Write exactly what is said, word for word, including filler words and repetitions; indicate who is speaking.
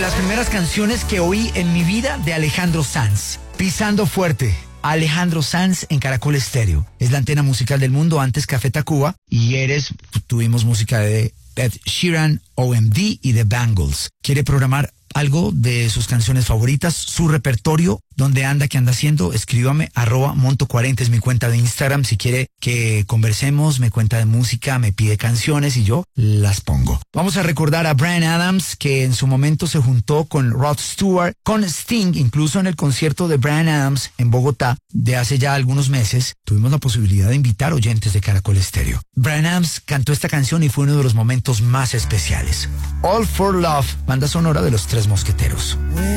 Speaker 1: las primeras canciones que oí en mi vida de Alejandro Sanz. Pisando fuerte. Alejandro Sanz en Caracol Estéreo. Es la antena musical del mundo, antes Café Tacuba. Y eres, tuvimos música de Ed Sheeran, O M D y The Bangles. ¿Quiere programar algo de sus canciones favoritas, su repertorio? ¿Dónde anda? ¿Qué anda haciendo? Escríbame, arroba monto cuarenta es mi cuenta de Instagram. Si quiere que conversemos, me cuenta de música, me pide canciones y yo las pongo. Vamos a recordar a Bryan Adams, que en su momento se juntó con Rod Stewart, con Sting, incluso en el concierto de Bryan Adams en Bogotá de hace ya algunos meses. Tuvimos la posibilidad de invitar oyentes de Caracol Estéreo. Bryan Adams cantó esta canción y fue uno de los momentos más especiales. All for Love, banda sonora de Los Tres Mosqueteros.